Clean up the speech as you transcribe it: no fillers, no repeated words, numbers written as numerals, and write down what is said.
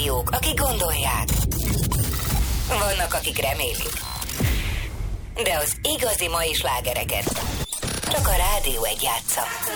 rádiók, akik gondolják. Vannak, akik remélik. De az igazi mai slágereket csak a Rádió 1 játsza.